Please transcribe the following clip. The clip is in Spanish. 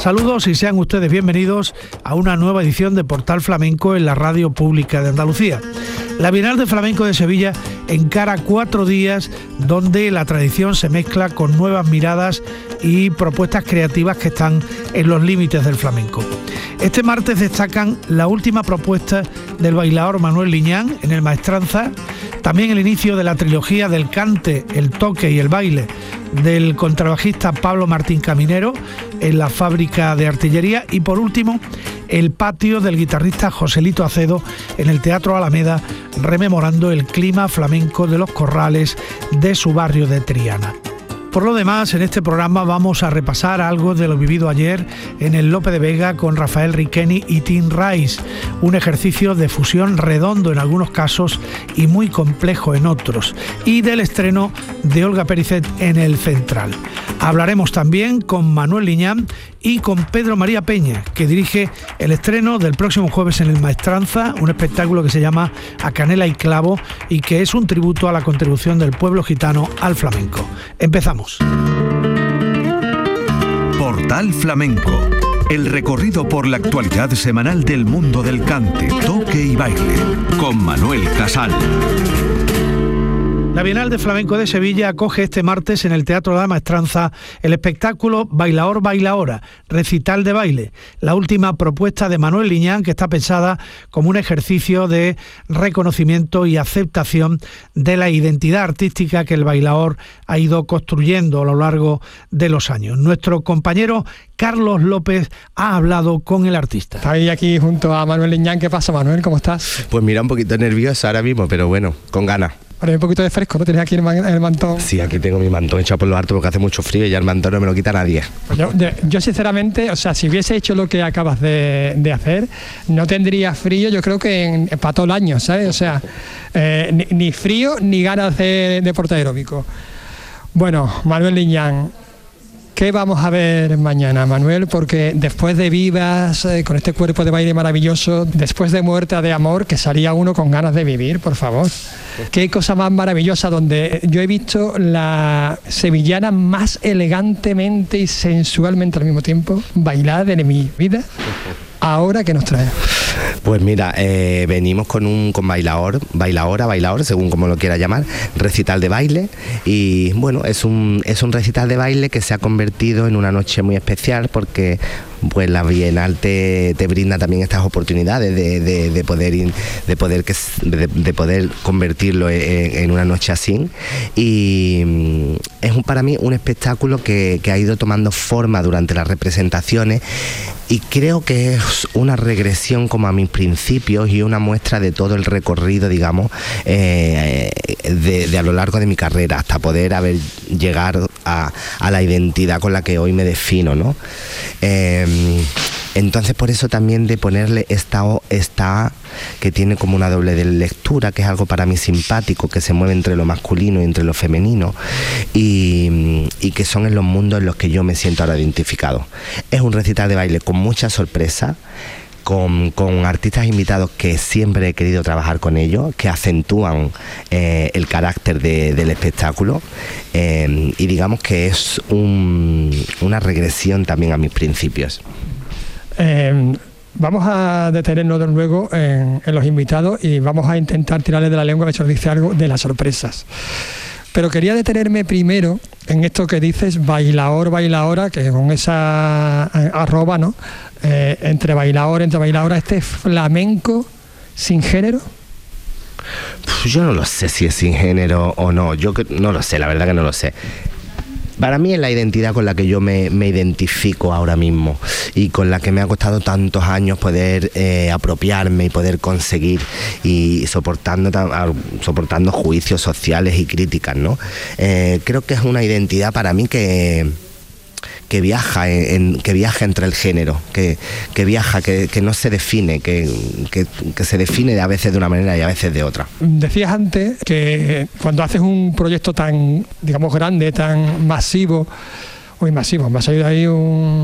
Saludos y sean ustedes bienvenidos a una nueva edición de Portal Flamenco en la Radio Pública de Andalucía. La Bienal de Flamenco de Sevilla encara 4 días donde la tradición se mezcla con nuevas miradas y propuestas creativas que están en los límites del flamenco. Este martes destacan la última propuesta del bailaor Manuel Liñán en el Maestranza, también el inicio de la trilogía del cante, el toque y el baile del contrabajista Pablo Martín Caminero en la Fábrica de Artillería y por último el patio del guitarrista Joselito Acedo en el Teatro Alameda, rememorando el clima flamenco de los corrales de su barrio de Triana. Por lo demás, en este programa vamos a repasar algo de lo vivido ayer en el Lope de Vega con Rafael Riqueni y Tim Rice, un ejercicio de fusión redondo en algunos casos y muy complejo en otros, y del estreno de Olga Pericet en el Central. Hablaremos también con Manuel Liñán y con Pedro María Peña, que dirige el estreno del próximo jueves en el Maestranza, un espectáculo que se llama A Canela y Clavo y que es un tributo a la contribución del pueblo gitano al flamenco. Empezamos. Portal Flamenco, el recorrido por la actualidad semanal del mundo del cante, toque y baile, con Manuel Casal. La Bienal de Flamenco de Sevilla acoge este martes en el Teatro de la Maestranza el espectáculo Bailaor Bailaora, recital de baile, la última propuesta de Manuel Liñán, que está pensada como un ejercicio de reconocimiento y aceptación de la identidad artística que el bailaor ha ido construyendo a lo largo de los años. Nuestro compañero Carlos López ha hablado con el artista. Estoy aquí junto a Manuel Liñán. ¿Qué pasa, Manuel? ¿Cómo estás? Pues mira, un poquito nervioso ahora mismo, pero bueno, con ganas. Ahora hay un poquito de fresco, ¿no? ¿Tienes aquí el mantón? Sí, aquí tengo mi mantón echado por lo alto porque hace mucho frío y ya el mantón no me lo quita nadie. Yo sinceramente, o sea, si hubiese hecho lo que acabas de hacer, no tendría frío, yo creo que para todo el año, ¿sabes? O sea, ni frío ni ganas de deporte aeróbico. Bueno, Manuel Liñán, ¿qué vamos a ver mañana, Manuel? Porque después de Vivas, con este cuerpo de baile maravilloso, después de Muerta de Amor, que salía uno con ganas de vivir, por favor. Qué cosa más maravillosa, donde yo he visto la sevillana más elegantemente y sensualmente al mismo tiempo bailar de mi vida. ¿Ahora qué nos trae? Pues mira, venimos con bailaor, según como lo quiera llamar, recital de baile. Y bueno, es un recital de baile que se ha convertido en una noche muy especial porque pues la Bienal te brinda también estas oportunidades de poder convertirlo en una noche así. Y es para mí un espectáculo que ha ido tomando forma durante las representaciones y creo que es una regresión como a mis principios y una muestra de todo el recorrido, digamos, de a lo largo de mi carrera hasta poder llegar a la identidad con la que hoy me defino, ¿no? Entonces por eso también de ponerle esta A que tiene como una doble de lectura, que es algo para mí simpático, que se mueve entre lo masculino y entre lo femenino y que son en los mundos en los que yo me siento ahora identificado. Es un recital de baile con mucha sorpresa, con artistas invitados que siempre he querido trabajar con ellos, que acentúan el carácter del espectáculo y digamos que es una regresión también a mis principios. Vamos a detenernos luego en los invitados y vamos a intentar tirarle de la lengua, a ver si nos dice algo de las sorpresas. Pero quería detenerme primero en esto que dices, bailaor, bailaora, que con esa arroba, ¿no? Entre bailaora, ¿este es flamenco sin género? Yo no lo sé si es sin género o no, yo no lo sé, la verdad que no lo sé. Para mí es la identidad con la que yo me identifico ahora mismo y con la que me ha costado tantos años poder apropiarme y poder conseguir y soportando juicios sociales y críticas, ¿no? Creo que es una identidad para mí que viaja entre el género, que viaja, que no se define, que se define a veces de una manera y a veces de otra. Decías antes que cuando haces un proyecto tan, digamos, grande, tan masivo, me ha salido ahí un